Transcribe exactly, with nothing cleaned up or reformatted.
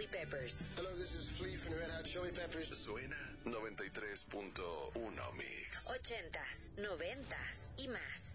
Chili Peppers. Hello, this is Flea from the Red Hot Chili Peppers. Suena noventa y tres punto uno Mix. Ochentas, noventas y más.